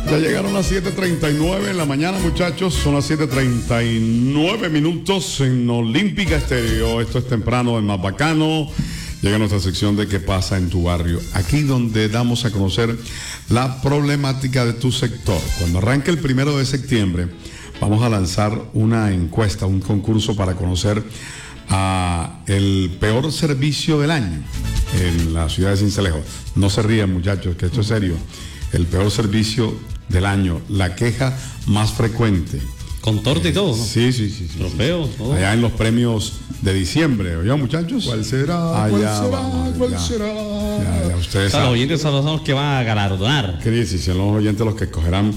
Ya llegaron las 7:39 en la mañana, muchachos. Son las 7:39 minutos en Olímpica Estéreo. Esto es temprano, el más bacano. Llega nuestra sección de ¿Qué pasa en tu barrio? Aquí donde damos a conocer la problemática de tu sector. Cuando arranque el 1 de septiembre, vamos a lanzar una encuesta, un concurso para conocer el peor servicio del año en la ciudad de Sincelejo. No se rían, muchachos, que esto es serio. El peor servicio del año, la queja más frecuente. Con torta y todo, ¿no? Sí. Trofeos, todo. Allá en los premios de diciembre, ¿oye, muchachos? ¿Cuál será? ¿Cuál será? Ya, ustedes los oyentes son los que van a galardonar. ¿Qué dices? Son los oyentes los que escogerán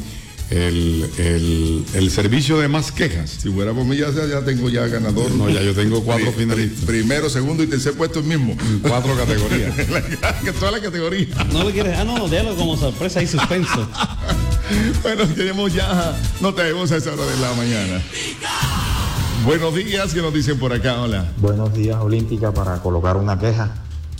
el servicio de más quejas. Si fuera por mí ya tengo ya ganador. No, ya yo tengo 4 finalistas. Primero, segundo y tercer puesto el mismo. En 4 categorías. Todas las categorías. No le quieres, no, déjalo como sorpresa y suspenso. Bueno, no tenemos a esa hora de la mañana. Buenos días, ¿qué nos dicen por acá? Hola. Buenos días, Olímpica, para colocar una queja.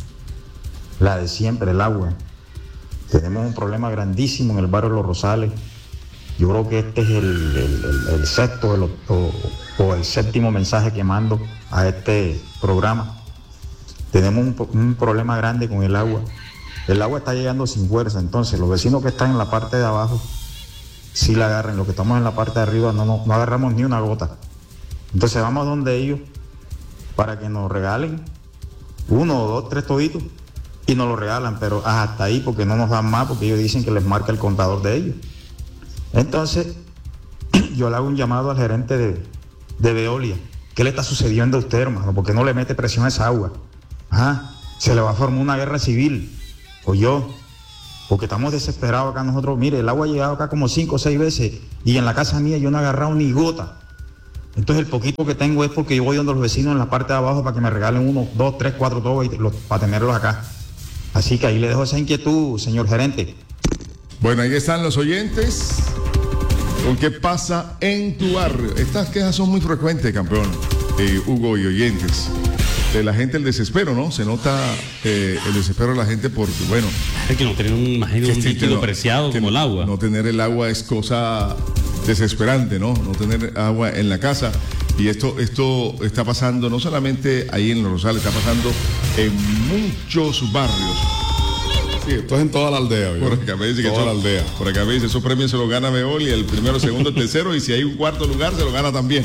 La de siempre, el agua. Tenemos un problema grandísimo en el barrio Los Rosales. Yo creo que este es el sexto o el séptimo mensaje que mando a este programa. Tenemos un problema grande con el agua. El agua está llegando sin fuerza, entonces los vecinos que están en la parte de abajo sí la agarran. Los que estamos en la parte de arriba no agarramos ni una gota. Entonces vamos donde ellos para que nos regalen 1 o 2, 3 toditos y nos lo regalan, pero hasta ahí, porque no nos dan más, porque ellos dicen que les marca el contador de ellos. Entonces yo le hago un llamado al gerente de Veolia. ¿Qué le está sucediendo a usted, hermano? ¿Por qué no le mete presión a esa agua? Se le va a formar una guerra civil, o yo, porque estamos desesperados acá nosotros. Mire, el agua ha llegado acá como 5 o 6 veces y en la casa mía yo no he agarrado ni gota. Entonces el poquito que tengo es porque yo voy donde los vecinos en la parte de abajo para que me regalen 1, 2, 3, 4 tobas para tenerlos acá. Así que ahí le dejo esa inquietud, señor gerente. Bueno, ahí están los oyentes con qué pasa en tu barrio. Estas quejas son muy frecuentes, campeón, Hugo y oyentes. De la gente el desespero, ¿no? Se nota el desespero de la gente porque, bueno... Es que no tener un líquido preciado como el agua. No tener el agua es cosa desesperante, ¿no? No tener agua en la casa. Y esto está pasando no solamente ahí en Los Rosales, está pasando en muchos barrios. Sí, esto es en toda la aldea. Por acá me dice que toda la aldea. Por acá me dice, esos premios se los gana Veolia, el primero, segundo, el tercero, y si hay un cuarto lugar, se lo gana también.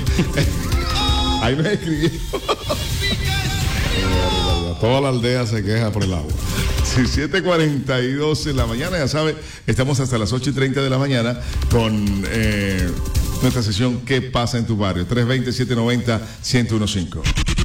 Ahí me escribí. Toda la aldea se queja por el agua. Sí, 7:42 en la mañana, ya sabe, estamos hasta las 8:30 de la mañana con nuestra sesión ¿Qué pasa en tu barrio? 320-790-1015.